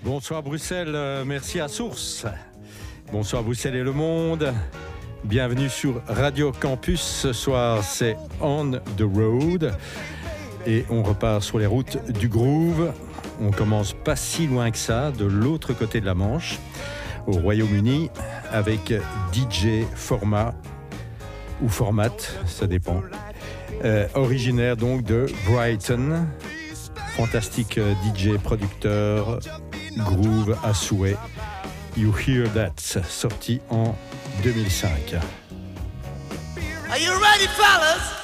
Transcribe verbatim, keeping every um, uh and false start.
Bonsoir Bruxelles, euh, merci à Source. Bonsoir Bruxelles et le monde. Bienvenue sur Radio Campus. Ce soir, c'est On the Road. Et on repart sur les routes du groove. On commence pas si loin que ça, de l'autre côté de la Manche, au Royaume-Uni, avec D J Format, ou Format, ça dépend. Euh, originaire donc de Brighton. Fantastique D J producteur, groove à souhait. You Hear That, sorti en deux mille cinq. Are you ready, fellas?